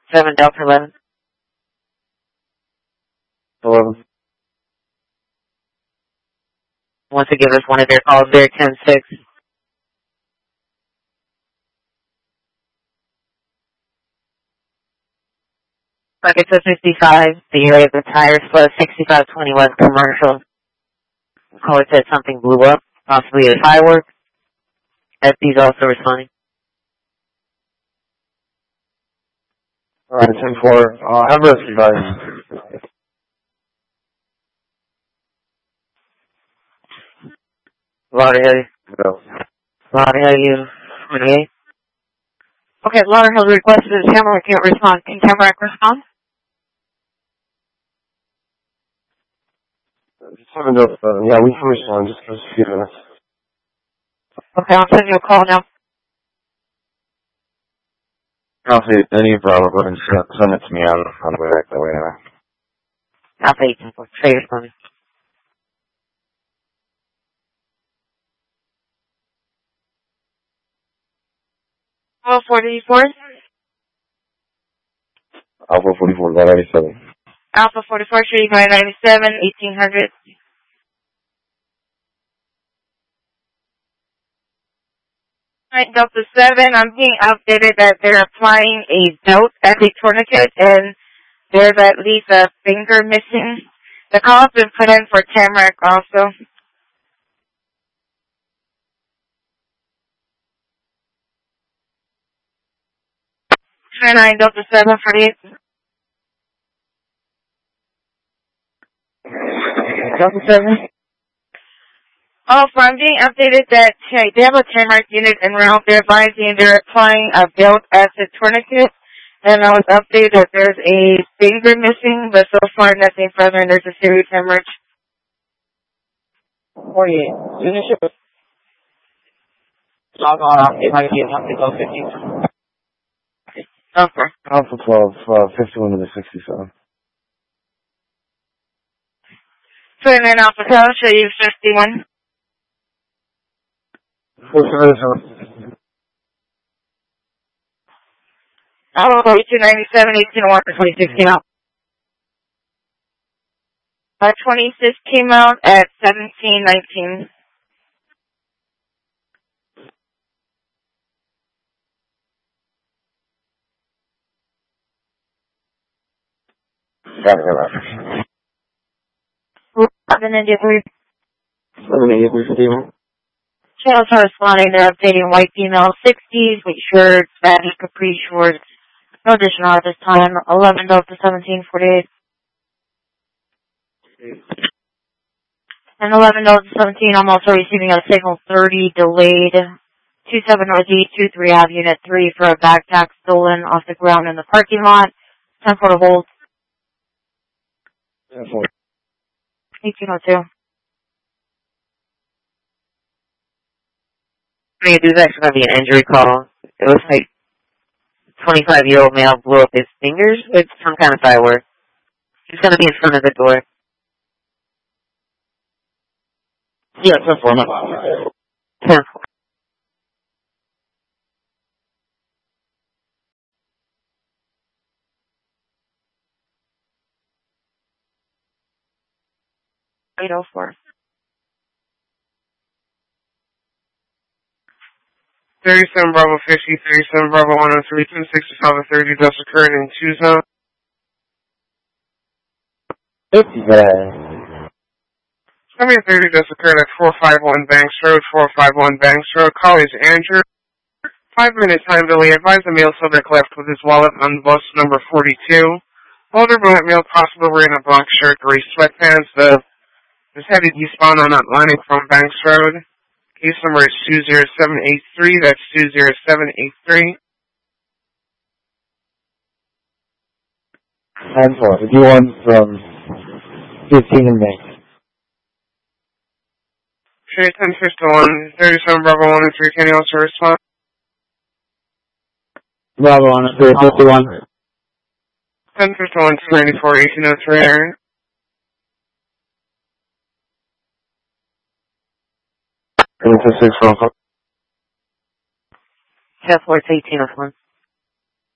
7 Delta 11. 11. Want to give us one of their calls there, 10-6. Bucket to 55, the area of the tires plus 6520 West Commercial. Caller said something blew up, possibly a firework. FD's also responding. Alright, 10-4. Have rescue guys. Lauderhill. No. Lauderhill, you 28. Okay, Lauderhill requested his Tamarack can't respond. Can Tamarack respond? 7 Delta 7. Yeah, we can respond. Just give us a few minutes. Okay, I'll send you a call now. Alpha 8, any problem, go ahead and send it to me. I'm on the way back that way anyway. Alpha 8, Trey responding. Alpha 44? Alpha 44, 997. Alpha 44, Street 997, 1800. Alright, Delta 7, I'm being updated that they're applying a belt as a tourniquet, and there's at least a finger missing. The call has been put in for Tamarack also. 29 Delta 7, 48. Delta 7. Also, I'm being updated that they have a Tamarack unit en route. They're advising they're applying a belt as a tourniquet. And I was updated that there's a finger missing, but so far nothing further, and there's a serious hemorrhage. 48. Leadership. Log on. If I can help to go 15. Okay. Alpha 12, 51 to the 67. 29 Alpha Tower, show you 51. 477. Alpha 4297, 1801 for 26 came out. 26 came out at 1719. Got it. 793. 783. Channels are responding. They're updating white female 60s, white shirts, baggy capri shorts. No additional at this time. 11 Delta 1748. And 11 Delta 17, I'm also receiving a signal 30 delayed. 27 Northeast 23 Ave, Unit 3 for a backpack stolen off the ground in the parking lot. 10 for the hold. 1802. This is actually going to be an injury call. It looks like 25-year-old male blew up his fingers with some kind of firework. He's going to be in front of the door. Yeah, 10-4. 10-4. .804. 37 Bravo 50, 37 Bravo 103, 1065 30 just occurred in 2 zone. 30 just occurred at 451 Banks Road, 451 Banks Road. Call is Andrew. 5-minute time delay. Advise the male subject left with his wallet on bus number 42. Older black male, possibly wearing a black shirt, gray sweatpants. Is headed eastbound on Atlantic from Banks Road. Case number is 20783. That's 20783. 10-4. 51 from 15 in Banks. Sure, 1051. 37 Bravo 103. Can you also respond? Bravo 103, 51. 1051, 294, 1803, Aaron. 26 from 10-4, it's 1801.